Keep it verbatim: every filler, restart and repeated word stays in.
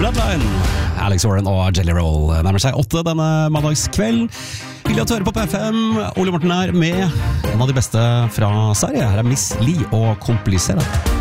Bloodline, Alex Warren og Jelly Roll nærmer seg åtte denne mandagskveld. Hyggelig at du hører på P F M. Ole Morten er med en av de beste fra Sverige. Her er Miss Li og Komplisera.